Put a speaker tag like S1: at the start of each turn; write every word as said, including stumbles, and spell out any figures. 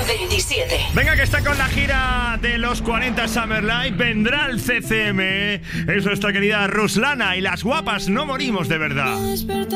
S1: veintisiete.
S2: Venga, que está con la gira de los cuarenta Summer Live. Vendrá el C C M. Es nuestra querida Ruslana y las guapas no morimos de verdad.